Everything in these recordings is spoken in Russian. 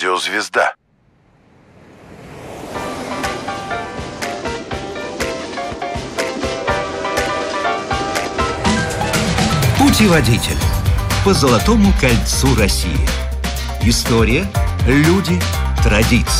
Радиозвезда. Путеводитель по Золотому кольцу России. История, люди, традиции.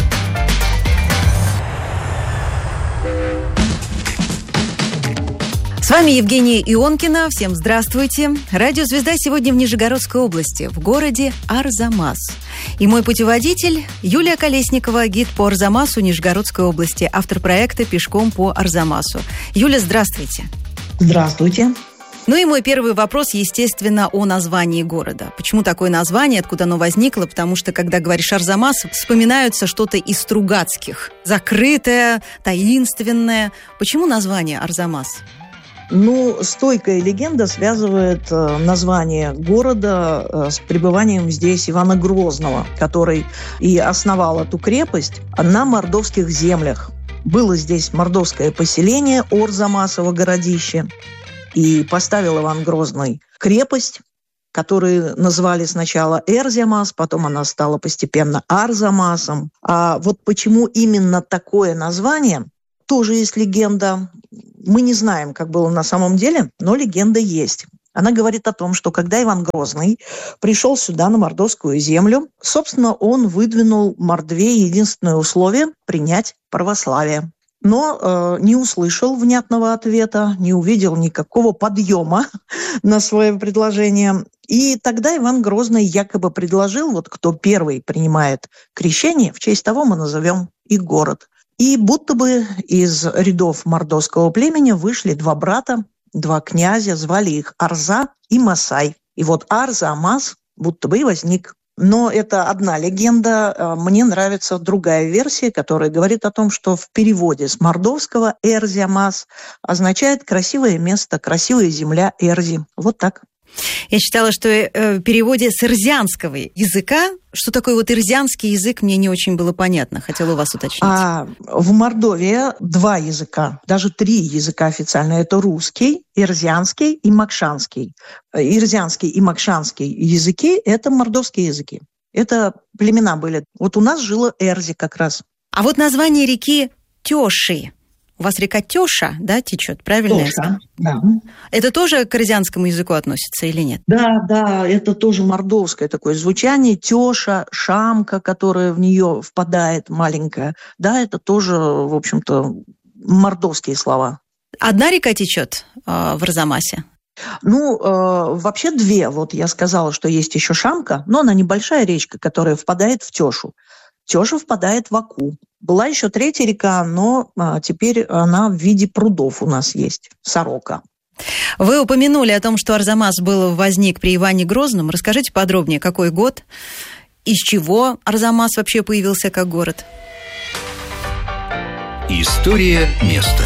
С вами Евгения Ионкина. Всем здравствуйте. Радиозвезда сегодня в Нижегородской области, в городе Арзамас. И мой путеводитель Юлия Колесникова, гид по Арзамасу Нижегородской области, автор проекта «Пешком по Арзамасу». Юля, здравствуйте. Здравствуйте. Ну и мой первый вопрос, естественно, о названии города. Почему такое название, откуда оно возникло? Потому что, когда говоришь Арзамас, вспоминаются что-то из Стругацких. Закрытое, таинственное. Почему название Арзамас? Стойкая легенда связывает название города с пребыванием здесь Ивана Грозного, который и основал эту крепость на мордовских землях. Было здесь мордовское поселение, Орзамасово городище, и поставил Иван Грозный крепость, которую называли сначала Эрзямас, потом она стала постепенно Арзамасом. А вот почему именно такое название, тоже есть легенда. Мы не знаем, как было на самом деле, но легенда есть. Она говорит о том, что когда Иван Грозный пришел сюда, на мордовскую землю, собственно, он выдвинул Мордве единственное условие – принять православие. Но не услышал внятного ответа, не увидел никакого подъема на свое предложение. И тогда Иван Грозный якобы предложил, вот кто первый принимает крещение, в честь того мы назовем и город. И будто бы из рядов мордовского племени вышли два брата, два князя, звали их Арза и Масай. И вот Арзамас будто бы и возник. Но это одна легенда. Мне нравится другая версия, которая говорит о том, что в переводе с мордовского «Эрзямас» означает «красивое место», «красивая земля Эрзи». Вот так. Я читала, что в переводе с эрзианского языка, что такое вот эрзианский язык, мне не очень было понятно. Хотела у вас уточнить. В Мордовии два языка, даже три языка официально. Это русский, эрзианский и макшанский. Эрзианский и макшанский языки – это мордовские языки. Это племена были. Вот у нас жило Эрзи как раз. А вот название реки Тёши. У вас река Тёша, да, течет, правильно? Тёша, да. Это тоже к эрзианскому языку относится или нет? Да, это тоже мордовское такое звучание. Тёша, Шамка, которая в нее впадает, маленькая. Да, это тоже, в общем-то, мордовские слова. Одна река течет в Арзамасе? Вообще две. Вот я сказала, что есть еще Шамка, но она небольшая речка, которая впадает в Тёшу. Тёша впадает в Аку. Была еще третья река, но теперь она в виде прудов у нас есть, Сорока. Вы упомянули о том, что Арзамас возник при Иване Грозном. Расскажите подробнее, какой год, из чего Арзамас вообще появился как город? История места.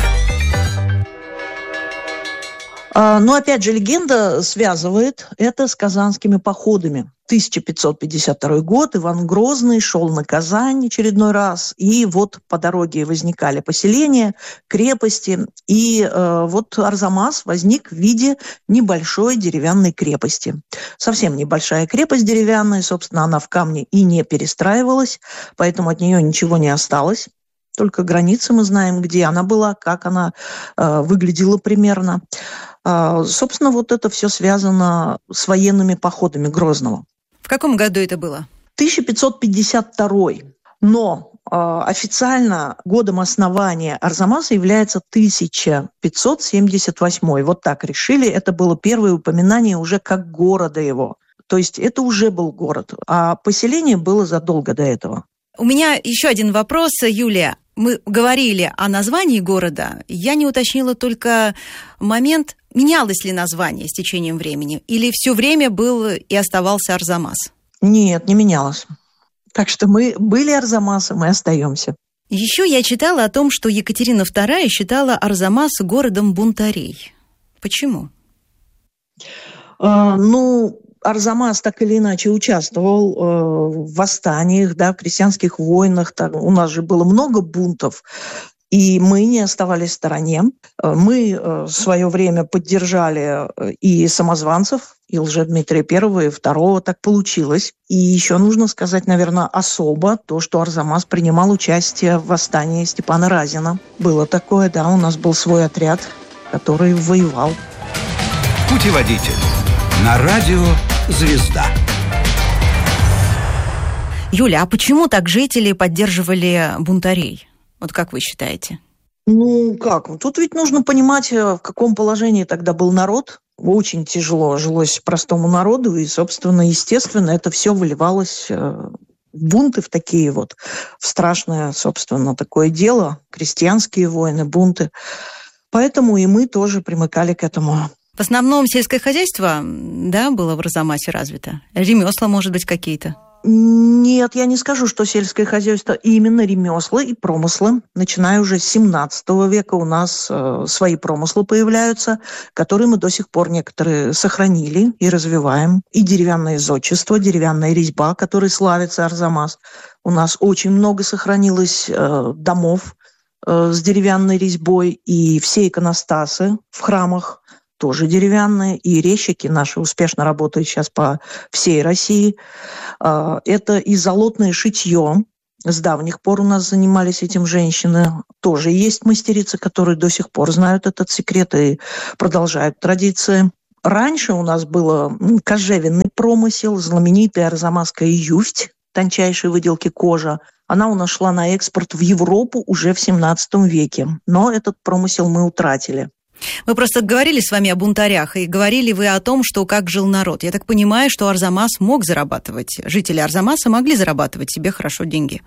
Опять же, легенда связывает это с казанскими походами. 1552 год, Иван Грозный шел на Казань очередной раз, и вот по дороге возникали поселения, крепости, и вот Арзамас возник в виде небольшой деревянной крепости. Совсем небольшая крепость деревянная, собственно, она в камне и не перестраивалась, поэтому от нее ничего не осталось. Только границы мы знаем, где она была, как она выглядела примерно. Собственно, вот это все связано с военными походами Грозного. В каком году это было? 1552. Но официально годом основания Арзамаса является 1578. Вот так решили. Это было первое упоминание уже как города его. То есть это уже был город. А поселение было задолго до этого. У меня еще один вопрос, Юлия. Мы говорили о названии города. Я не уточнила только момент, менялось ли название с течением времени, или все время был и оставался Арзамас? Нет, не менялось. Так что мы были Арзамасом и остаемся. Еще я читала о том, что Екатерина II считала Арзамас городом бунтарей. Почему? Арзамас так или иначе участвовал в восстаниях, в крестьянских войнах. У нас же было много бунтов. И мы не оставались в стороне. Мы в свое время поддержали и самозванцев, и Лжедмитрия I, и II. Так получилось. И еще нужно сказать, наверное, особо то, что Арзамас принимал участие в восстании Степана Разина. Было такое, да, у нас был свой отряд, который воевал. Путеводитель на радио «Звезда». Юля, а почему так жители поддерживали бунтарей? Вот как вы считаете? Ну, как? Тут ведь нужно понимать, в каком положении тогда был народ. Очень тяжело жилось простому народу, и, собственно, естественно, это все выливалось в бунты, в такие вот, в страшное, собственно, такое дело, крестьянские войны, бунты. Поэтому и мы тоже примыкали к этому. В основном сельское хозяйство, да, было в Арзамасе развито? Ремесла, может быть, какие-то? Нет, я не скажу, что сельское хозяйство, именно ремесла и промыслы. Начиная уже с 17 века у нас свои промыслы появляются, которые мы до сих пор некоторые сохранили и развиваем. И деревянное зодчество, деревянная резьба, которой славится Арзамас. У нас очень много сохранилось домов с деревянной резьбой, и все иконостасы в храмах тоже деревянные, и резчики наши успешно работают сейчас по всей России. Это и золотное шитье. С давних пор у нас занимались этим женщины. Тоже есть мастерицы, которые до сих пор знают этот секрет и продолжают традиции. Раньше у нас был кожевенный промысел, знаменитая арзамасская юфть, тончайшей выделки кожа. Она у нас шла на экспорт в Европу уже в 17 веке. Но этот промысел мы утратили. Мы просто говорили с вами о бунтарях, и говорили вы о том, что как жил народ. Я так понимаю, что Арзамас мог зарабатывать, жители Арзамаса могли зарабатывать себе хорошо деньги.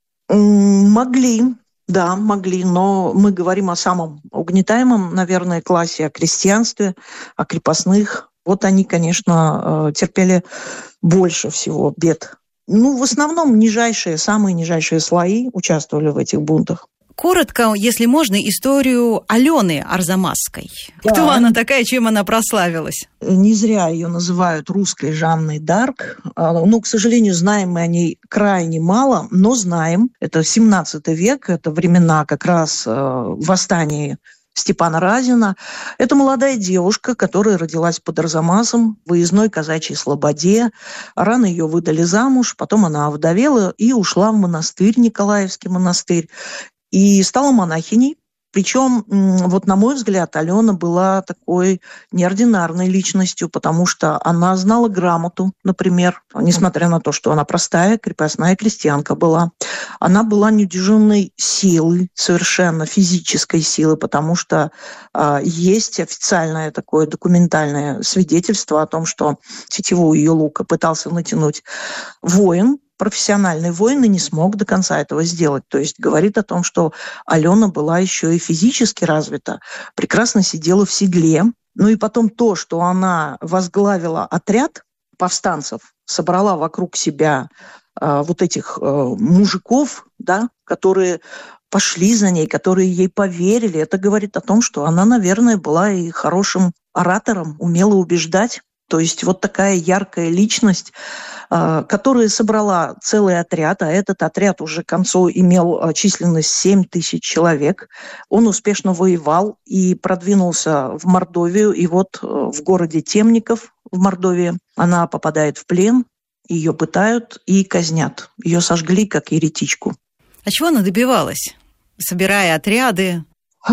Могли, да, могли, но мы говорим о самом угнетаемом, наверное, классе, о крестьянстве, о крепостных. Вот они, конечно, терпели больше всего бед. В основном самые нижайшие слои участвовали в этих бунтах. Коротко, если можно, историю Алены Арзамасской. Да. Кто она такая, чем она прославилась? Не зря ее называют русской Жанной д'Арк. К сожалению, знаем мы о ней крайне мало, но знаем. Это 17 век, это времена как раз восстания Степана Разина. Это молодая девушка, которая родилась под Арзамасом в выездной казачьей слободе. Рано ее выдали замуж, потом она овдовела и ушла в монастырь, Николаевский монастырь. И стала монахиней. Причем, на мой взгляд, Алена была такой неординарной личностью, потому что она знала грамоту, например, несмотря на то, что она простая, крепостная крестьянка была. Она была неудержимой силой, совершенно физической силой, потому что есть официальное такое документальное свидетельство о том, что тетиву ее лука пытался натянуть воин, профессиональный воин, и не смог до конца этого сделать. То есть говорит о том, что Алена была еще и физически развита, прекрасно сидела в седле. И потом то, что она возглавила отряд повстанцев, собрала вокруг себя этих мужиков, да, которые пошли за ней, которые ей поверили. Это говорит о том, что она, наверное, была и хорошим оратором, умела убеждать. То есть такая яркая личность, которая собрала целый отряд, а этот отряд уже к концу имел численность 7 тысяч человек. Он успешно воевал и продвинулся в Мордовию. И в городе Темников в Мордовии она попадает в плен, ее пытают и казнят. Ее сожгли как еретичку. А чего она добивалась, собирая отряды?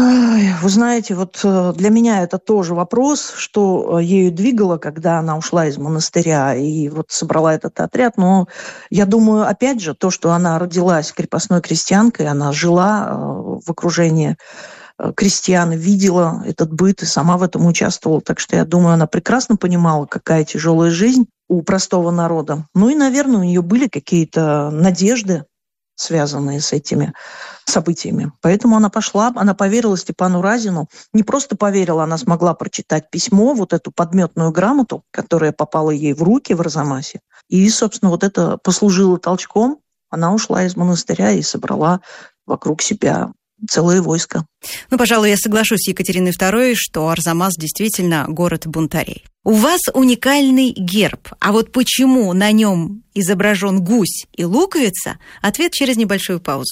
Вы знаете, для меня это тоже вопрос, что ею двигало, когда она ушла из монастыря и собрала этот отряд. Но я думаю, опять же, то, что она родилась крепостной крестьянкой, она жила в окружении крестьян, видела этот быт и сама в этом участвовала. Так что я думаю, она прекрасно понимала, какая тяжелая жизнь у простого народа. И, наверное, у нее были какие-то надежды, связанные с этими событиями. Поэтому она пошла, она поверила Степану Разину. Не просто поверила, она смогла прочитать письмо, эту подметную грамоту, которая попала ей в руки в Арзамасе. И, собственно, это послужило толчком. Она ушла из монастыря и собрала вокруг себя целое войско. Пожалуй, я соглашусь с Екатериной II, что Арзамас действительно город бунтарей. У вас уникальный герб, а почему на нем изображен гусь и луковица? Ответ через небольшую паузу.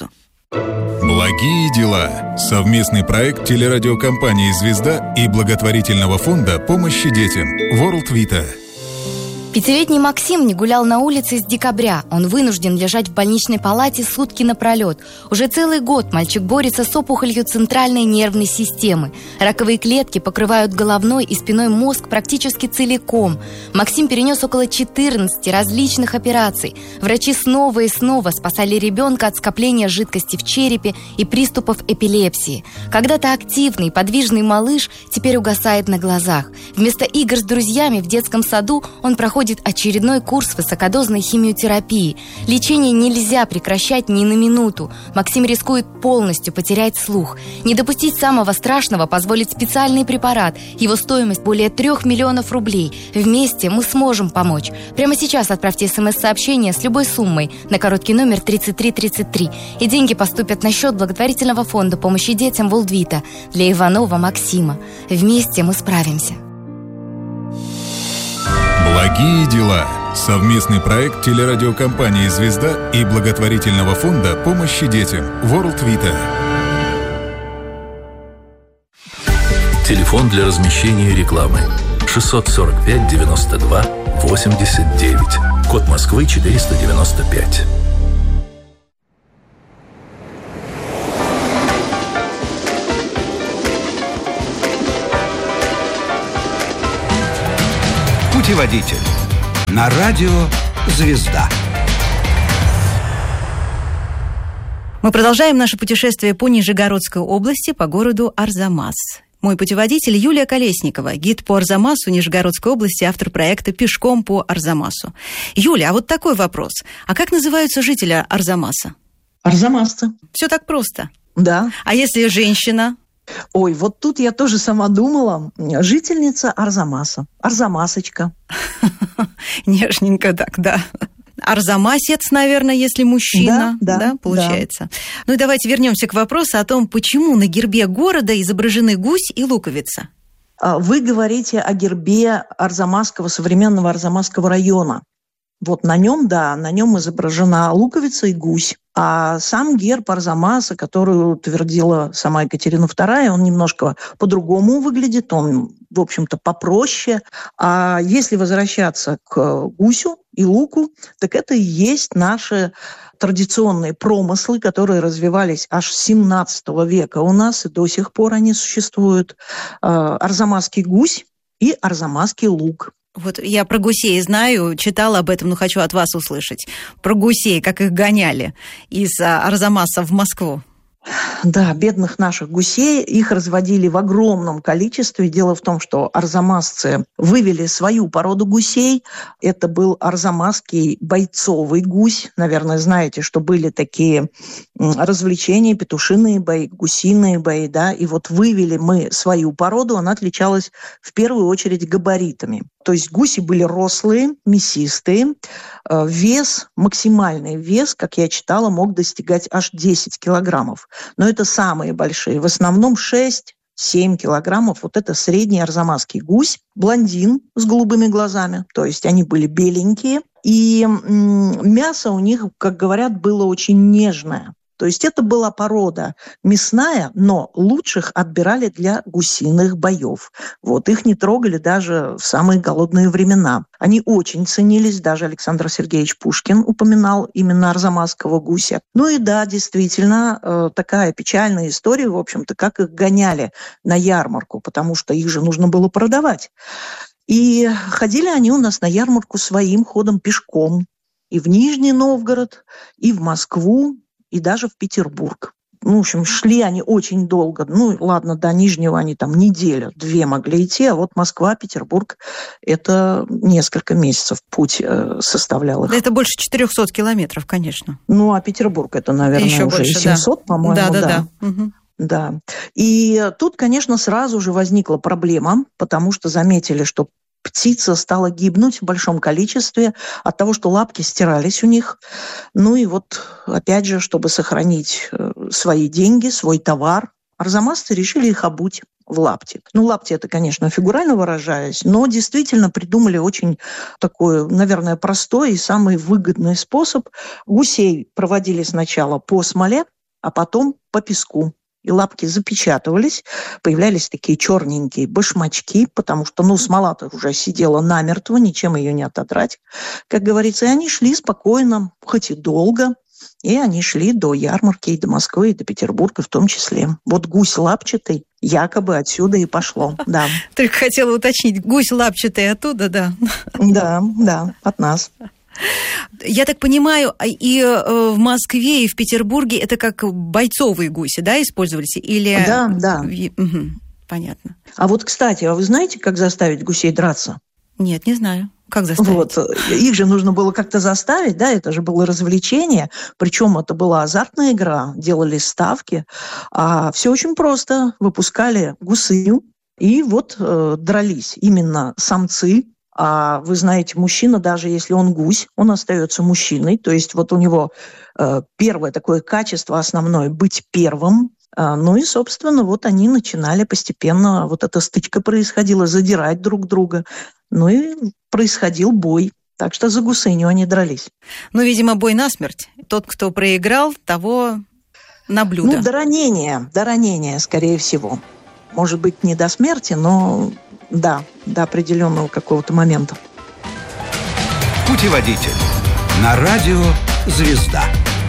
Благие дела. Совместный проект телерадиокомпании «Звезда» и благотворительного фонда помощи детям World Vita. Пятилетний Максим не гулял на улице с декабря. Он вынужден лежать в больничной палате сутки напролет. Уже целый год мальчик борется с опухолью центральной нервной системы. Раковые клетки покрывают головной и спиной мозг практически целиком. Максим перенес около 14 различных операций. Врачи снова и снова спасали ребенка от скопления жидкости в черепе и приступов эпилепсии. Когда-то активный, подвижный малыш теперь угасает на глазах. Вместо игр с друзьями в детском саду он проходит очередной курс высокодозной химиотерапии. Лечение нельзя прекращать ни на минуту. Максим рискует полностью потерять слух. Не допустить самого страшного позволит специальный препарат. Его стоимость более 3 миллионов рублей. Вместе мы сможем помочь. Прямо сейчас отправьте смс-сообщение с любой суммой на короткий номер 3333. И деньги поступят на счет благотворительного фонда помощи детям World Vita для Иванова Максима. Вместе мы справимся. Благие дела. Совместный проект телерадиокомпании «Звезда» и благотворительного фонда помощи детям World Vita. Телефон для размещения рекламы 645 92 89. Код Москвы 495. Путеводитель. На радио «Звезда». Мы продолжаем наше путешествие по Нижегородской области, по городу Арзамас. Мой путеводитель Юлия Колесникова, гид по Арзамасу Нижегородской области, автор проекта «Пешком по Арзамасу». Юля, а вот такой вопрос. А как называются жители Арзамаса? Арзамасцы. Все так просто? Да. А если женщина? Ой, вот тут я тоже сама думала. Жительница Арзамаса. Арзамасочка. Нежненько так, да. Арзамасец, наверное, если мужчина, да, получается. Да. Ну и давайте вернемся к вопросу о том, почему на гербе города изображены гусь и луковица. Вы говорите о гербе Арзамасского, современного Арзамасского района. Вот на нем, да, на нем изображена луковица и гусь. А сам герб Арзамаса, который утвердила сама Екатерина II, он немножко по-другому выглядит, он, в общем-то, попроще. А если возвращаться к гусю и луку, так это и есть наши традиционные промыслы, которые развивались аж с 17 века у нас, и до сих пор они существуют. Арзамасский гусь и арзамасский лук. Вот я про гусей знаю, читала об этом, но хочу от вас услышать. Про гусей, как их гоняли из Арзамаса в Москву. Да, бедных наших гусей, их разводили в огромном количестве. Дело в том, что арзамасцы вывели свою породу гусей. Это был арзамасский бойцовый гусь. Наверное, знаете, что были такие развлечения, петушиные бои, гусиные бои, да. И вот вывели мы свою породу, она отличалась в первую очередь габаритами. То есть гуси были рослые, мясистые. Вес, максимальный вес, как я читала, мог достигать аж 10 килограммов. Но это самые большие. В основном 6-7 килограммов. Вот это средний арзамасский гусь. Блондин с голубыми глазами. То есть они были беленькие. И мясо у них, как говорят, было очень нежное. То есть это была порода мясная, но лучших отбирали для гусиных боев. Вот, их не трогали даже в самые голодные времена. Они очень ценились, даже Александр Сергеевич Пушкин упоминал именно арзамасского гуся. Ну и да, действительно, такая печальная история, в общем-то, как их гоняли на ярмарку, потому что их же нужно было продавать. И ходили они у нас на ярмарку своим ходом пешком. И в Нижний Новгород, и в Москву, и даже в Петербург. Ну, в общем, шли они очень долго. Ну, ладно, до Нижнего они там неделю-две могли идти, а вот Москва, Петербург – это несколько месяцев путь составлял их. Это больше 400 километров, конечно. Ну, а Петербург – это, наверное, еще уже больше, 700, да. По-моему. Да. Угу. Да. И тут, конечно, сразу же возникла проблема, потому что заметили, что птица стала гибнуть в большом количестве от того, что лапки стирались у них. Ну и вот, опять же, чтобы сохранить свои деньги, свой товар, арзамасцы решили их обуть в лапти. Ну, лапти это, конечно, фигурально выражаясь, но действительно придумали очень такой, наверное, простой и самый выгодный способ. Гусей проводили сначала по смоле, а потом по песку. И лапки запечатывались, появлялись такие черненькие башмачки, потому что, смола-то уже сидела намертво, ничем ее не отодрать, как говорится. И они шли спокойно, хоть и долго, и они шли до ярмарки, и до Москвы, и до Петербурга в том числе. Вот гусь лапчатый якобы отсюда и пошло, да. Только хотела уточнить, гусь лапчатый оттуда, да? Да, от нас. Я так понимаю, и в Москве, и в Петербурге это как бойцовые гуси, да, использовались? Или... Да. Угу, понятно. А вот, кстати, вы знаете, как заставить гусей драться? Нет, не знаю. Как заставить? Вот. Их же нужно было как-то заставить, да, это же было развлечение, причем это была азартная игра, делали ставки, а все очень просто. Выпускали гусыню и вот дрались именно самцы. А вы знаете, мужчина, даже если он гусь, он остается мужчиной. То есть вот у него первое такое качество основное – быть первым. Ну и, собственно, вот они начинали постепенно, вот эта стычка происходила, задирать друг друга. Ну и происходил бой. Так что за гусыню они дрались. Ну, видимо, бой насмерть. Тот, кто проиграл, того на блюдо. Ну, до ранения, скорее всего. Может быть, не до смерти, но... Да, до определенного какого-то момента. Путеводитель. На радио «Звезда».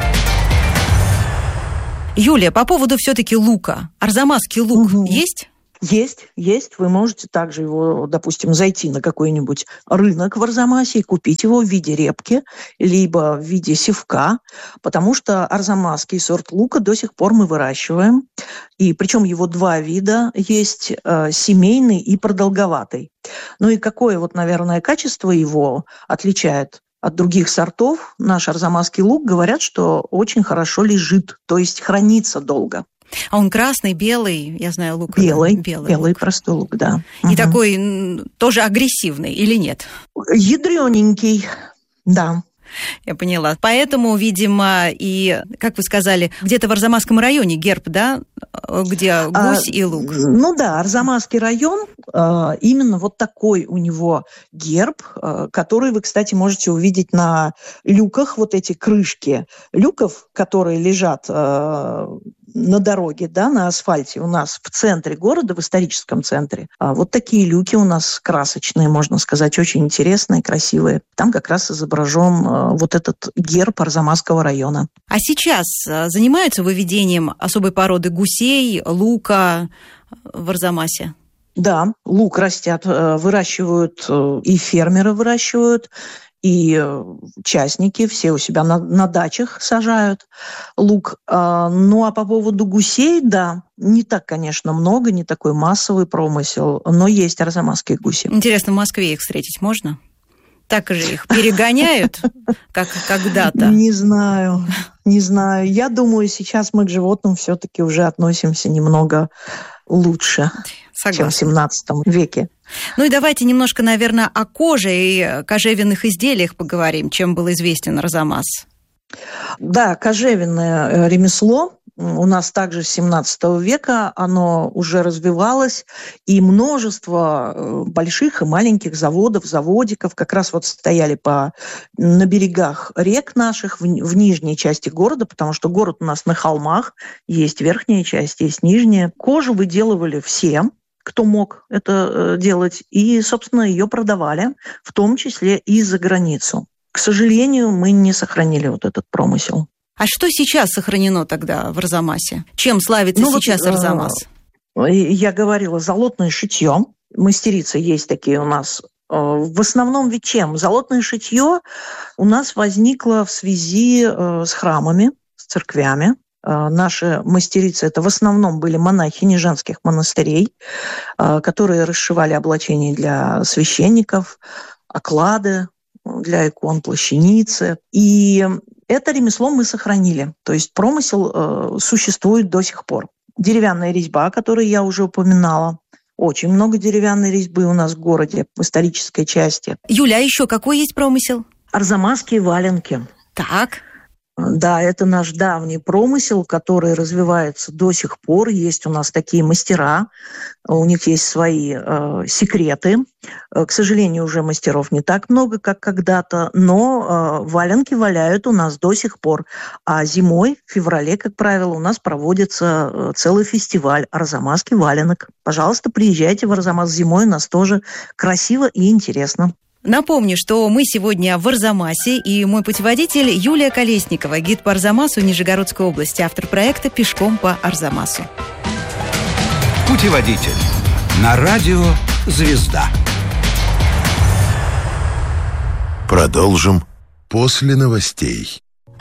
Юлия, по поводу все-таки лука. Арзамасский лук есть? Есть. Вы можете также его, допустим, зайти на какой-нибудь рынок в Арзамасе и купить его в виде репки, либо в виде севка, потому что арзамасский сорт лука до сих пор мы выращиваем. И причем его два вида есть, семейный и продолговатый. Ну и какое вот, наверное, качество его отличает от других сортов? Наш арзамасский лук, говорят, что очень хорошо лежит, то есть хранится долго. А он красный, белый, я знаю, лук. Белый простой лук, да. И такой тоже агрессивный или нет? Ядрёненький, да. Я поняла. Поэтому, видимо, и, как вы сказали, где-то в Арзамасском районе герб, да, где гусь и лук. Ну да, Арзамасский район, именно вот такой у него герб, который вы, кстати, можете увидеть на люках, вот эти крышки люков, которые лежат на дороге, да, на асфальте у нас в центре города, в историческом центре. Вот такие люки у нас красочные, можно сказать, очень интересные, красивые. Там как раз изображен вот этот герб Арзамасского района. А сейчас занимаются выведением особой породы гусей, лука в Арзамасе? Да, лук растят, выращивают, и фермеры выращивают, и частники все у себя на дачах сажают лук. Ну, а по поводу гусей, да, не так, конечно, много, не такой массовый промысел, но есть арзамасские гуси. Интересно, в Москве их встретить можно? Так же их перегоняют, как когда-то? Не знаю. Я думаю, сейчас мы к животным все-таки уже относимся немного лучше, чем в 17 веке. Ну и давайте немножко, наверное, о коже и кожевенных изделиях поговорим, чем был известен Арзамас. Да, кожевенное ремесло у нас также с 17 века, оно уже развивалось, и множество больших и маленьких заводов, заводиков как раз вот стояли на берегах рек наших, в нижней части города, потому что город у нас на холмах, есть верхняя часть, есть нижняя. Кожу выделывали все, кто мог это делать, и, собственно, ее продавали, в том числе и за границу. К сожалению, мы не сохранили вот этот промысел. А что сейчас сохранено тогда в Арзамасе? Чем славится сейчас Арзамас? Я говорила, золотное шитье. Мастерицы есть такие у нас. В основном ведь чем? Золотное шитье у нас возникло в связи с храмами, с церквями. Наши мастерицы, это в основном были монахини женских монастырей, которые расшивали облачения для священников, оклады для икон, плащаницы. И это ремесло мы сохранили. То есть промысел существует до сих пор. Деревянная резьба, которую я уже упоминала. Очень много деревянной резьбы у нас в городе, в исторической части. Юля, а еще какой есть промысел? Арзамасские валенки. Так. Да, это наш давний промысел, который развивается до сих пор. Есть у нас такие мастера, у них есть свои секреты. К сожалению, уже мастеров не так много, как когда-то, но валенки валяют у нас до сих пор. А зимой, в феврале, как правило, у нас проводится целый фестиваль арзамасский валенок. Пожалуйста, приезжайте в Арзамас зимой, у нас тоже красиво и интересно. Напомню, что мы сегодня в Арзамасе, и мой путеводитель Юлия Колесникова, гид по Арзамасу Нижегородской области, автор проекта «Пешком по Арзамасу». Путеводитель на радио «Звезда». Продолжим после новостей.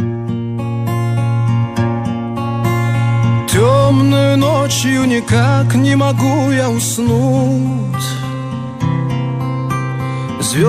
Темную ночью никак не могу я уснуть.